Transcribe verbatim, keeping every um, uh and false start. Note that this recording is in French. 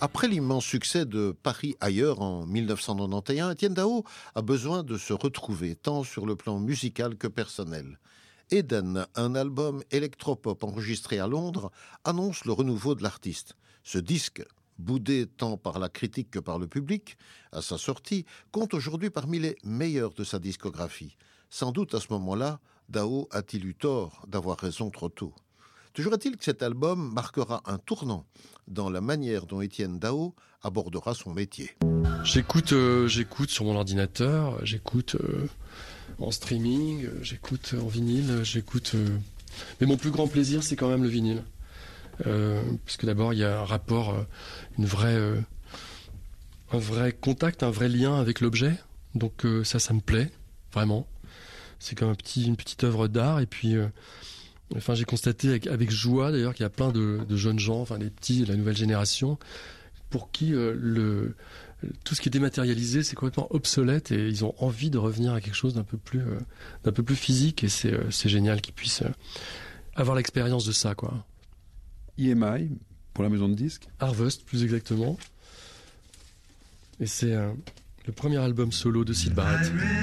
Après l'immense succès de Paris ailleurs en mille neuf cent quatre-vingt-onze, Étienne Dao a besoin de se retrouver, tant sur le plan musical que personnel. Eden, un album électropop enregistré à Londres, annonce le renouveau de l'artiste. Ce disque, boudé tant par la critique que par le public, à sa sortie, compte aujourd'hui parmi les meilleurs de sa discographie. Sans doute à ce moment-là, Dao a-t-il eu tort d'avoir raison trop tôt. Toujours est-il que cet album marquera un tournant dans la manière dont Étienne Dao abordera son métier. J'écoute, euh, j'écoute sur mon ordinateur, j'écoute euh, en streaming, j'écoute en vinyle, j'écoute... Euh... Mais mon plus grand plaisir, c'est quand même le vinyle. Euh, parce que d'abord, il y a un rapport, euh, une vraie, euh, un vrai contact, un vrai lien avec l'objet. Donc euh, ça, ça me plaît, vraiment. C'est comme un petit, une petite œuvre d'art. Et puis... Euh, Enfin, j'ai constaté avec, avec joie d'ailleurs qu'il y a plein de, de jeunes gens, enfin les petits, la nouvelle génération, pour qui euh, le, tout ce qui est dématérialisé, c'est complètement obsolète et ils ont envie de revenir à quelque chose d'un peu plus, euh, d'un peu plus physique et c'est, euh, c'est génial qu'ils puissent euh, avoir l'expérience de ça, quoi. E M I, pour la maison de disques. Harvest, plus exactement. Et c'est euh, le premier album solo de Syd Barrett.